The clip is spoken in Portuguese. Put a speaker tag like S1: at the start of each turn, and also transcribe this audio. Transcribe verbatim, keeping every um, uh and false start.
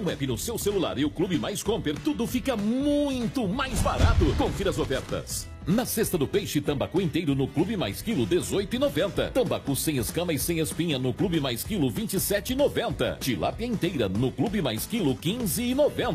S1: Com o app no seu celular e o Clube Mais Compre, tudo fica muito mais barato. Confira as ofertas. Na cesta do peixe, tambacu inteiro no Clube Mais Quilo, dezoito reais e noventa centavos. Tambacu sem escama e sem espinha no Clube Mais Quilo, vinte e sete reais e noventa centavos. Tilápia inteira no Clube Mais Quilo, quinze reais e noventa centavos.